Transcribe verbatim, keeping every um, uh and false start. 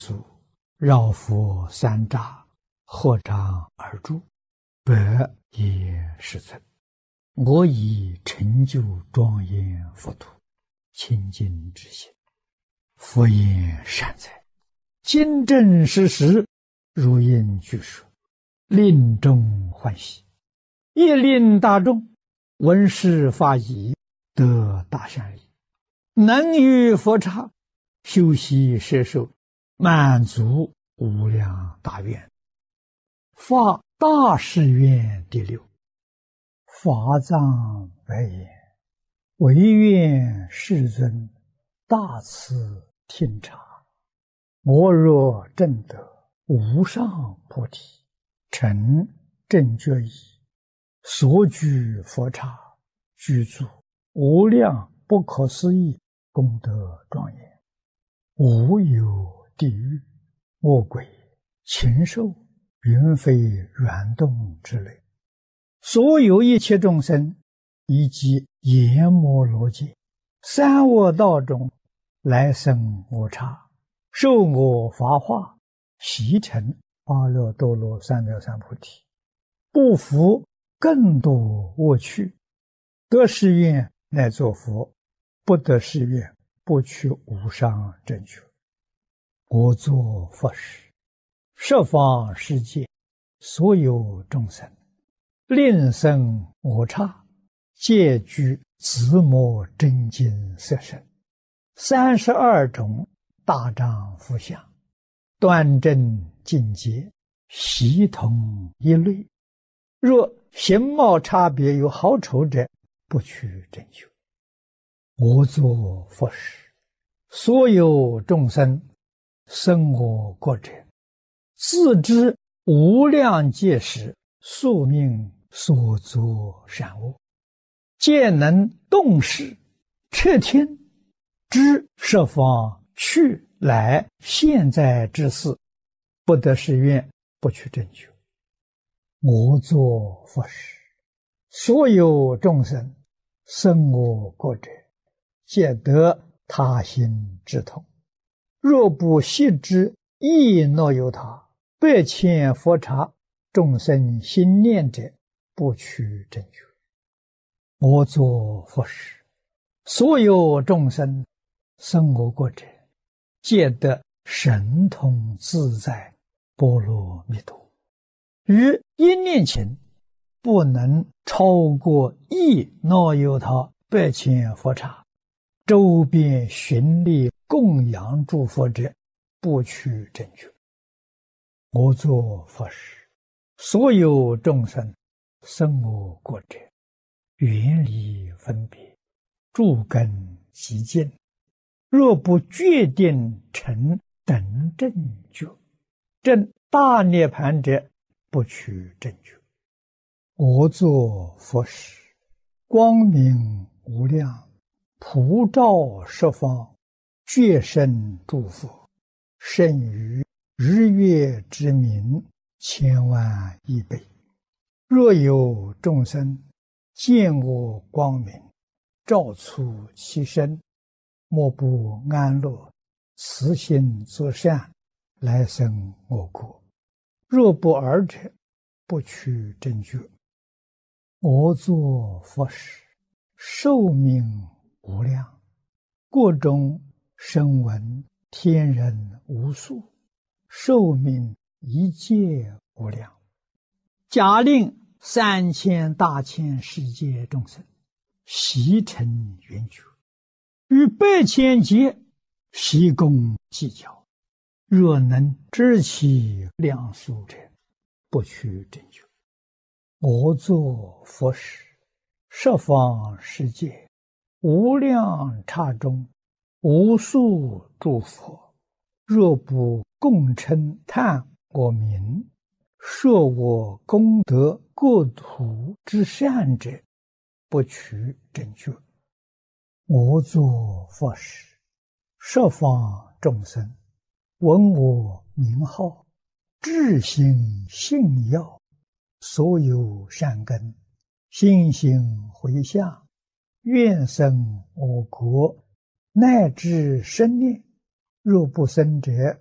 绕佛三匝，合掌而住，百业世尊，我以成就庄严佛土，清净之心。佛言善哉，今正实实，如应具说，令众欢喜，亦令大众闻是法已，得大善利，能于佛刹修习摄受，满足无量大愿。发大誓愿第六。法藏白言：唯愿世尊大慈听察，我若证得无上菩提，成正觉已，所居佛刹，具足无量不可思议功德庄严，无有地狱、恶鬼、禽兽、云飞软动之类，所有一切众生，以及阎摩罗界、三恶道中来生我刹，受我法化，习成阿耨多罗三藐三菩提，不服更多恶趣，得誓愿乃作佛，不得誓愿不取无上正觉。我作佛时，十方世界所有众生，令生我刹，皆具自摩真经色身，三十二种大丈夫相，端正净洁，悉同一类。若形貌差别有好丑者，不取正觉。我作佛时，所有众生生我国者，自知无量劫时宿命所作善恶，皆能动识彻听，知十方去来现在之事，不得誓愿不取正觉。我作佛时，所有众生生我国者，皆得他心之痛。若不悉知亦若有他，百千佛刹众生心念者，不取正觉。我作佛时，所有众生生我国者，皆得神通自在波罗蜜多。于一念前，不能超过一若有他百千佛刹，周边寻历供养诸佛者，不取正觉。我作佛时，所有众生生我国者，远离分别，诸根极净，若不决定成等正觉，证大涅盘者，不取正觉。我作佛时，光明无量，普照十方，觉生诸佛，胜于日月之明千万亿倍。若有众生见我光明，照出其身，莫不安乐，慈心作善，来生我国。若不尔者，不取正觉。我作佛时，寿命无量，国中声闻天人无数，寿命一界无量。假令三千大千世界众生悉成圆觉，于百千劫悉共计较，若能知其量数者，不取正觉。我作佛时，十方世界无量刹中，无数诸佛，若不共称叹我名，说我功德国土之善者，不取正觉。我作佛时，十方众生闻我名号，至心信要，所有善根，心行回向，愿生我国，乃至生念。若不生者，